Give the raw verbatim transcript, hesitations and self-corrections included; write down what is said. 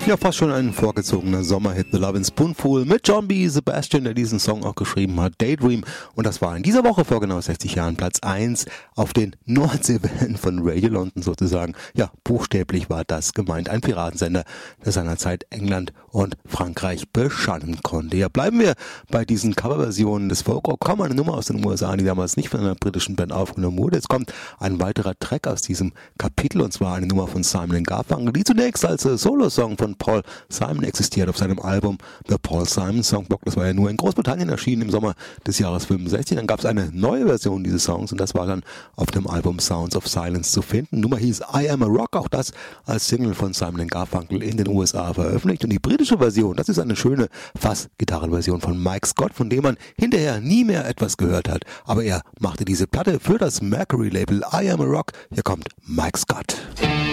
Ja, fast schon ein vorgezogener Sommerhit, The Lovin' Spoonful mit John B. Sebastian, der diesen Song auch geschrieben hat, Daydream. Und das war in dieser Woche vor genau sechzig Jahren Platz eins auf den Nordseewellen von Radio London sozusagen. Ja, buchstäblich war das gemeint. Ein Piratensender, der seinerzeit England und Frankreich beschallen konnte. Ja, bleiben wir bei diesen Coverversionen des Folkrock. Kaum eine Nummer aus den U S A, die damals nicht von einer britischen Band aufgenommen wurde. Jetzt kommt ein weiterer Track aus diesem Kapitel, und zwar eine Nummer von Simon and Garfunkel, die zunächst als äh, Solo-Song von Paul Simon existiert auf seinem Album The Paul Simon Songbook. Das war ja nur in Großbritannien erschienen im Sommer des Jahres fünfundsechzig. Dann gab es eine neue Version dieses Songs und das war dann auf dem Album Sounds of Silence zu finden. Die Nummer hieß I Am a Rock, auch das als Single von Simon and Garfunkel in den U S A veröffentlicht. Und die britische Version, das ist eine schöne Fass-Gitarrenversion von Mike Scott, von dem man hinterher nie mehr etwas gehört hat. Aber er machte diese Platte für das Mercury-Label I Am a Rock. Hier kommt Mike Scott.